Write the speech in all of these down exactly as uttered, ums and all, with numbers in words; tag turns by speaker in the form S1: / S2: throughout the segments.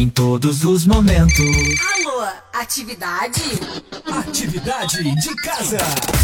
S1: Em todos os momentos.
S2: Alô, atividade?
S1: Atividade de casa.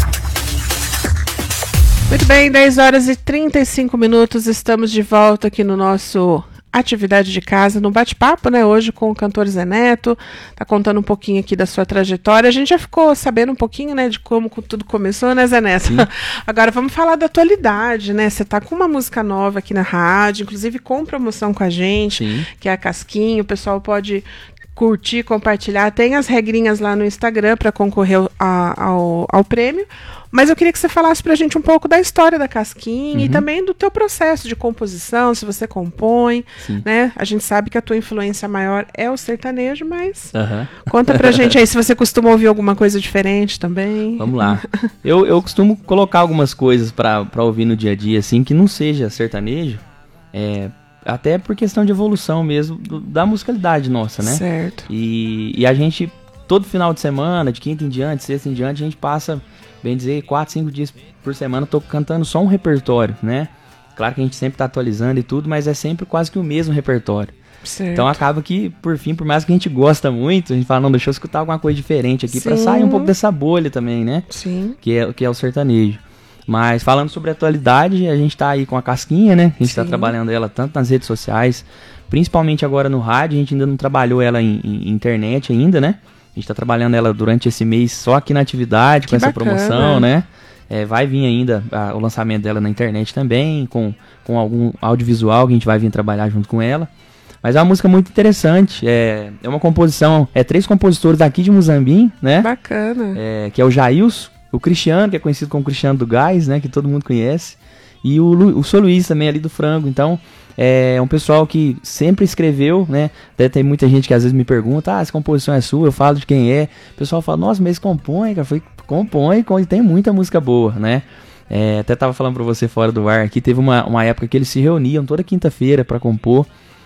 S3: Muito bem, dez horas e trinta e cinco minutos, estamos de volta aqui no nosso Atividade de Casa, no bate-papo, né, hoje com o cantor Zé Neto, tá contando um pouquinho aqui da sua trajetória. A gente já ficou sabendo um pouquinho, né, de como tudo começou, né, Zé Neto? Sim. Agora vamos falar da atualidade, né, você tá com uma música nova aqui na rádio, inclusive com promoção com a gente, Sim. que é a Casquinha, o pessoal pode curtir, compartilhar, tem as regrinhas lá no Instagram para concorrer a, ao, ao prêmio. Mas eu queria que você falasse pra gente um pouco da história da Casquinha uhum. e também do teu processo de composição, se você compõe, Sim. né? A gente sabe que a tua influência maior é o sertanejo, mas uhum. conta pra gente aí se você costuma ouvir alguma coisa diferente também.
S4: Vamos lá. Eu, eu costumo colocar algumas coisas pra, pra ouvir no dia a dia, assim, que não seja sertanejo, é, até por questão de evolução mesmo do, da musicalidade nossa, né?
S3: Certo.
S4: E, e a gente, todo final de semana, de quinta em diante, sexta em diante, a gente passa... bem dizer, quatro, cinco dias por semana eu tô cantando só um repertório, né? Claro que a gente sempre tá atualizando e tudo, mas é sempre quase que o mesmo repertório.
S3: Certo.
S4: Então acaba que, por fim, por mais que a gente gosta muito, a gente fala, não, deixa eu escutar alguma coisa diferente aqui Sim. pra sair um pouco dessa bolha também, né?
S3: Sim.
S4: Que é, que é o sertanejo. Mas falando sobre a atualidade, a gente tá aí com a Casquinha, né? A gente Sim. tá trabalhando ela tanto nas redes sociais, principalmente agora no rádio, a gente ainda não trabalhou ela em, em internet ainda, né? A gente tá trabalhando ela durante esse mês só aqui na atividade, que com essa bacana. promoção, né? É, vai vir ainda a, o lançamento dela na internet também, com, com algum audiovisual que a gente vai vir trabalhar junto com ela. Mas é uma música muito interessante, é, é uma composição, é três compositores daqui de Muzambinho, né?
S3: Bacana.
S4: É, que é o Jailson, o Cristiano, que é conhecido como Cristiano do Gás, né? Que todo mundo conhece. E o, Lu, o Sou Luiz também ali do Frango, então... É um pessoal que sempre escreveu, né? Até tem muita gente que às vezes me pergunta, ah, essa composição é sua, eu falo de quem é. O pessoal fala, nossa, mas compõe, cara, foi, compõe, compõe, tem muita música boa, né? É, até tava falando pra você fora do ar aqui, teve uma, uma época que eles se reuniam toda quinta-feira pra compor.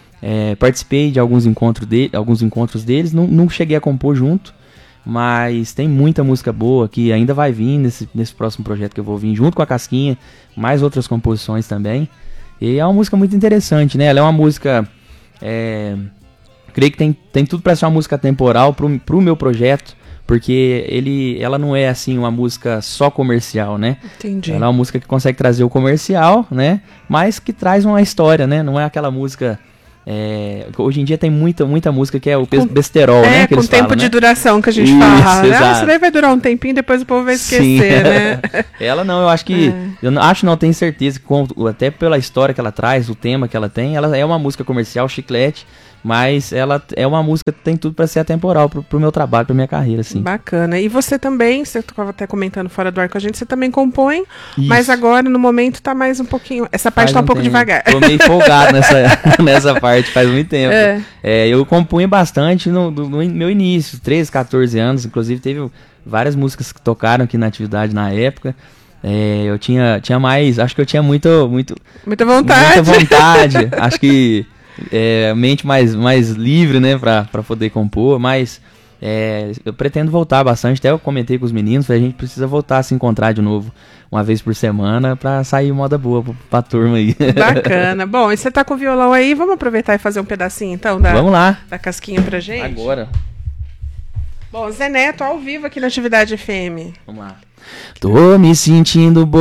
S4: É, participei de alguns encontros, de, alguns encontros deles, não, não cheguei a compor junto, mas tem muita música boa que ainda vai vir nesse, nesse próximo projeto que eu vou vir junto com a Casquinha, mais outras composições também. E é uma música muito interessante, né? Ela é uma música, é, creio que tem, tem tudo para ser uma música temporal pro, pro meu projeto, porque ele, ela não é assim uma música só comercial, né?
S3: Entendi.
S4: Ela é uma música que consegue trazer o comercial, né? Mas que traz uma história, né? Não é aquela música... É, hoje em dia tem muita, muita música que é o com, besterol,
S3: é,
S4: né? Que
S3: com
S4: eles
S3: tempo
S4: falam,
S3: de
S4: né?
S3: duração que a gente
S4: Isso,
S3: fala.
S4: Exato.
S3: Ah, isso daí vai durar um tempinho, depois o povo vai esquecer,
S4: Sim.
S3: né?
S4: Ela não, eu acho que... É. Eu não, acho não, tenho certeza que com, até pela história que ela traz, o tema que ela tem, ela é uma música comercial, chiclete, mas ela é uma música que tem tudo pra ser atemporal pro, pro meu trabalho, pra minha carreira, assim.
S3: Bacana. E você também, você estava até comentando fora do ar com a gente, você também compõe,
S4: Isso.
S3: mas agora, no momento, tá mais um pouquinho... Essa parte faz tá um, um pouco tempo. devagar.
S4: Tô meio folgado nessa, nessa parte, faz muito tempo. É. É, eu compunha bastante no, no, no meu início, treze, quatorze anos, inclusive teve várias músicas que tocaram aqui na atividade na época. É, eu tinha, tinha mais, acho que eu tinha muito, muito,
S3: muita vontade.
S4: Muita vontade. Acho que é, mente mais, mais livre, né, pra, pra poder compor, mas é, eu pretendo voltar bastante. Até eu comentei com os meninos, a gente precisa voltar a se encontrar de novo uma vez por semana pra sair moda boa pra, pra turma aí.
S3: Bacana. Bom, e você tá com o violão aí, vamos aproveitar e fazer um pedacinho então da,
S4: vamos lá.
S3: da Casquinha pra gente?
S4: Agora.
S3: Bom, Zé Neto ao vivo aqui na Atividade F M.
S4: Vamos lá. Tô me sentindo bom.